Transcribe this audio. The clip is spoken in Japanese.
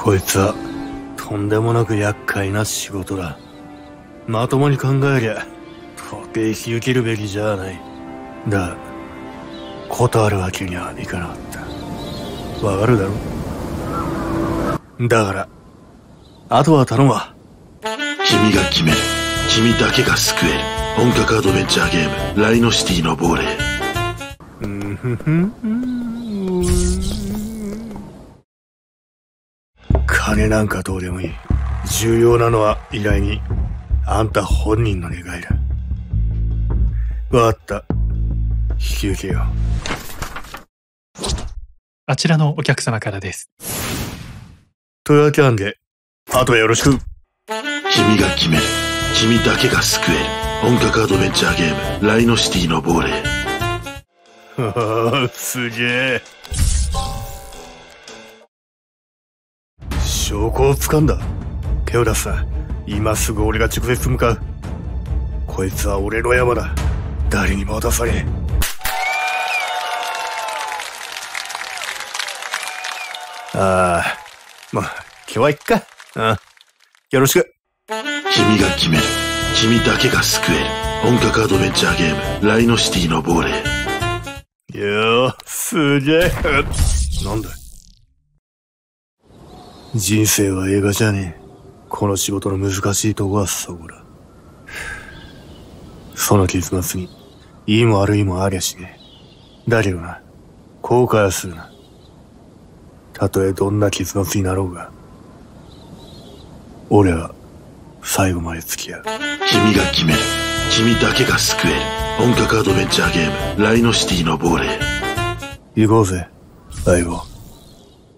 こいつはとんでもなく厄介な仕事だ。まともに考えりゃ到底引き受けるべきじゃない。だが断るわけにはいかなかった。わかるだろ。だからあとは頼むわ。 君が決める。君だけが救える。本格アドベンチャーゲームライノシティの亡霊。 金なんかどうでもいい。重要なのは依頼人あんた本人の願いだ。わかった。引き受けよう。 あちらのお客様からです。 というわけなんであとはよろしく。 君が決める。君だけが救える。本格アドベンチャーゲームライノシティの亡霊。 すげえ。証拠をつかんだ。手を出すな。今すぐ俺が直接向かう。こいつは俺の山だ。誰にも渡さねえ。まあ今日はいっか。よろしく。 君が決める。君だけが救える。本格アドベンチャーゲームライノシティの亡霊。 すげえ。なんだ。人生は映画じゃねえ。この仕事の難しいとこはそこだ。その結末にいいも悪いもありゃしねえ。だけどな、後悔はするな。たとえどんな結末になろうが俺は最後まで付き合う。 君が決める。君だけが救える。本格アドベンチャーゲームライノシティの亡霊。 行こうぜ相棒。